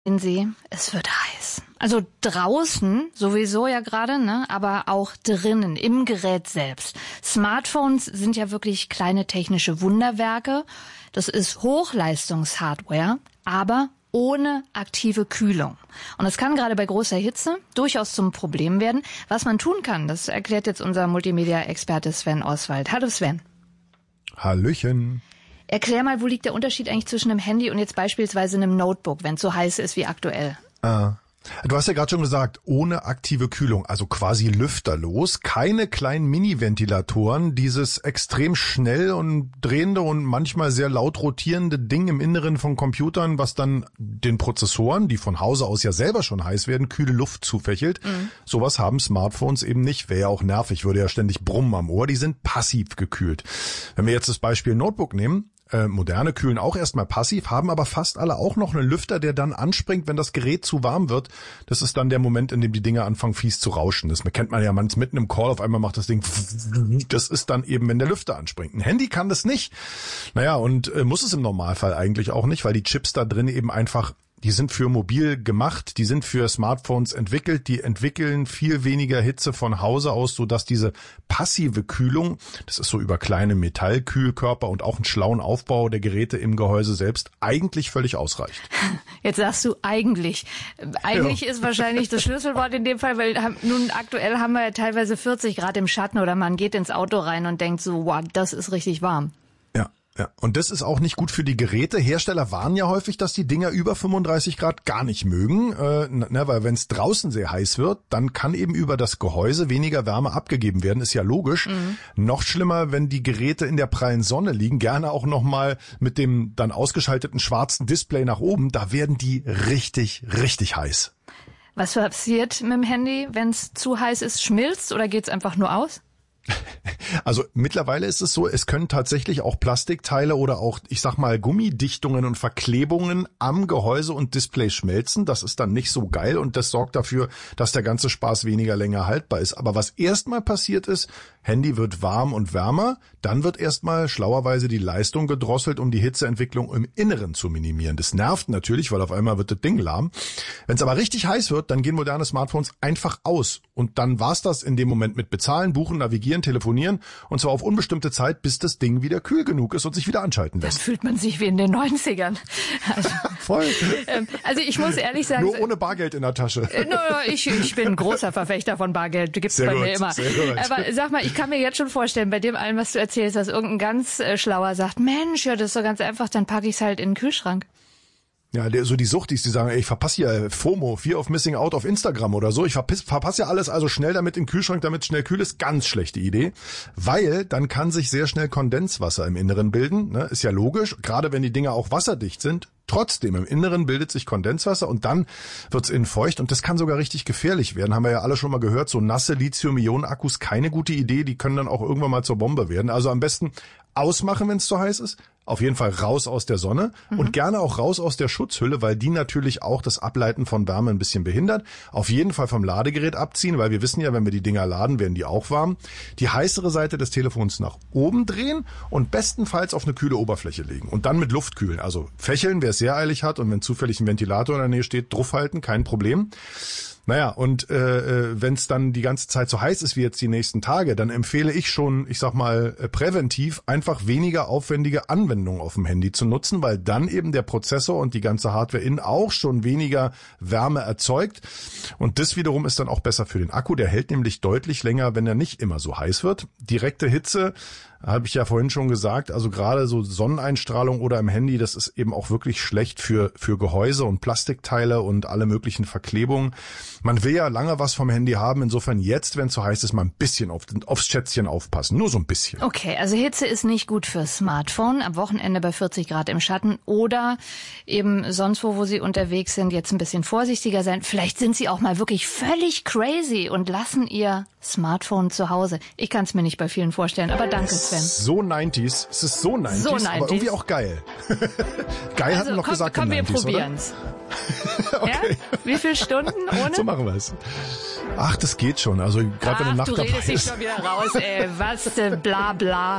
Sehen Sie, es wird heiß. Also draußen sowieso ja gerade, ne, aber auch drinnen im Gerät selbst. Smartphones sind ja wirklich kleine technische Wunderwerke. Das ist Hochleistungshardware, aber ohne aktive Kühlung. Und das kann gerade bei großer Hitze durchaus zum Problem werden. Was man tun kann, das erklärt jetzt unser Multimedia-Experte Sven Oswald. Hallo Sven. Hallöchen. Erklär mal, wo liegt der Unterschied eigentlich zwischen einem Handy und jetzt beispielsweise einem Notebook, wenn es so heiß ist wie aktuell? Du hast ja gerade schon gesagt, ohne aktive Kühlung, also quasi lüfterlos, keine kleinen Mini-Ventilatoren, dieses extrem schnell und drehende und manchmal sehr laut rotierende Ding im Inneren von Computern, was dann den Prozessoren, die von Hause aus ja selber schon heiß werden, kühle Luft zufächelt. Sowas haben Smartphones eben nicht, wäre ja auch nervig, würde ja ständig brummen am Ohr, die sind passiv gekühlt. Wenn wir jetzt das Beispiel Notebook nehmen, moderne kühlen auch erstmal passiv, haben aber fast alle auch noch einen Lüfter, der dann anspringt, wenn das Gerät zu warm wird. Das ist dann der Moment, in dem die Dinger anfangen fies zu rauschen. Das kennt man ja manchmal mitten im Call, auf einmal macht das Ding. Das ist dann eben, wenn der Lüfter anspringt. Ein Handy kann das nicht. Naja, und muss es im Normalfall eigentlich auch nicht, weil die Chips da drin eben einfach, die sind für mobil gemacht, die sind für Smartphones entwickelt, die entwickeln viel weniger Hitze von Hause aus, sodass diese passive Kühlung, das ist so über kleine Metallkühlkörper und auch einen schlauen Aufbau der Geräte im Gehäuse selbst, eigentlich völlig ausreicht. Jetzt sagst du eigentlich. Eigentlich ist wahrscheinlich das Schlüsselwort in dem Fall, weil nun aktuell haben wir ja teilweise 40 Grad im Schatten oder man geht ins Auto rein und denkt so, wow, das ist richtig warm. Ja, und das ist auch nicht gut für die Geräte. Hersteller warnen ja häufig, dass die Dinger über 35 Grad gar nicht mögen, weil wenn es draußen sehr heiß wird, dann kann eben über das Gehäuse weniger Wärme abgegeben werden, ist ja logisch. Noch schlimmer, wenn die Geräte in der prallen Sonne liegen, gerne auch nochmal mit dem dann ausgeschalteten schwarzen Display nach oben, da werden die richtig, richtig heiß. Was passiert mit dem Handy, wenn es zu heiß ist? Schmilzt oder geht's einfach nur aus? Also mittlerweile ist es so, es können tatsächlich auch Plastikteile oder auch, ich sag mal, Gummidichtungen und Verklebungen am Gehäuse und Display schmelzen. Das ist dann nicht so geil und das sorgt dafür, dass der ganze Spaß weniger länger haltbar ist. Aber was erstmal passiert ist, Handy wird warm und wärmer, dann wird erstmal schlauerweise die Leistung gedrosselt, um die Hitzeentwicklung im Inneren zu minimieren. Das nervt natürlich, weil auf einmal wird das Ding lahm. Wenn es aber richtig heiß wird, dann gehen moderne Smartphones einfach aus. Und dann war's das in dem Moment mit Bezahlen, Buchen, Navigieren, Telefonieren und zwar auf unbestimmte Zeit, bis das Ding wieder kühl genug ist und sich wieder anschalten lässt. Dann fühlt man sich wie in den 90ern. Also, voll. Also ich muss ehrlich sagen... Nur ohne Bargeld in der Tasche. Ich bin ein großer Verfechter von Bargeld. Gibt's bei mir immer. Sehr gut. Aber sag mal, ich kann mir jetzt schon vorstellen, bei dem allem, was du erzählst, dass irgendein ganz Schlauer sagt, Mensch, ja, das ist doch ganz einfach, dann packe ich es halt in den Kühlschrank. Ja, so die Suchtis, die sagen, ey, ich verpasse ja FOMO, Fear of Missing Out auf Instagram oder so. Ich verpasse ja alles also schnell damit in den Kühlschrank, damit es schnell kühl ist. Ganz schlechte Idee, weil dann kann sich sehr schnell Kondenswasser im Inneren bilden. Ne? Ist ja logisch, gerade wenn die Dinger auch wasserdicht sind. Trotzdem, im Inneren bildet sich Kondenswasser und dann wird's innen feucht und das kann sogar richtig gefährlich werden. Haben wir ja alle schon mal gehört, so nasse Lithium-Ionen-Akkus, keine gute Idee, die können dann auch irgendwann mal zur Bombe werden. Also am besten ausmachen, wenn es zu heiß ist. Auf jeden Fall raus aus der Sonne und gerne auch raus aus der Schutzhülle, weil die natürlich auch das Ableiten von Wärme ein bisschen behindert. Auf jeden Fall vom Ladegerät abziehen, weil wir wissen ja, wenn wir die Dinger laden, werden die auch warm. Die heißere Seite des Telefons nach oben drehen und bestenfalls auf eine kühle Oberfläche legen und dann mit Luft kühlen. Also fächeln, wer es sehr eilig hat und wenn zufällig ein Ventilator in der Nähe steht, draufhalten, kein Problem. Naja, und wenn es dann die ganze Zeit so heiß ist wie jetzt die nächsten Tage, dann empfehle ich schon, ich sag mal, präventiv einfach weniger aufwendige Anwendungen auf dem Handy zu nutzen, weil dann eben der Prozessor und die ganze Hardware innen auch schon weniger Wärme erzeugt. Und das wiederum ist dann auch besser für den Akku. Der hält nämlich deutlich länger, wenn er nicht immer so heiß wird. Direkte Hitze, habe ich ja vorhin schon gesagt, also gerade so Sonneneinstrahlung oder im Handy, das ist eben auch wirklich schlecht für Gehäuse und Plastikteile und alle möglichen Verklebungen. Man will ja lange was vom Handy haben, insofern jetzt, wenn es so heiß ist, mal ein bisschen aufs Schätzchen aufpassen, nur so ein bisschen. Okay, also Hitze ist nicht gut fürs Smartphone, am Wochenende bei 40 Grad im Schatten oder eben sonst wo Sie unterwegs sind, jetzt ein bisschen vorsichtiger sein. Vielleicht sind Sie auch mal wirklich völlig crazy und lassen Ihr Smartphone zu Hause. Ich kann es mir nicht bei vielen vorstellen, aber danke, Sven. So 90s, es ist so 90s, aber irgendwie auch geil. Geil also, hatten noch gesagt komm, in 90s, wir probieren's. Okay. Ja? Wie viele Stunden ohne? So machen wir es. Ach, das geht schon. Also gerade wenn du Nacht du dabei redest dich ist. schon wieder raus, ey. Was, bla bla.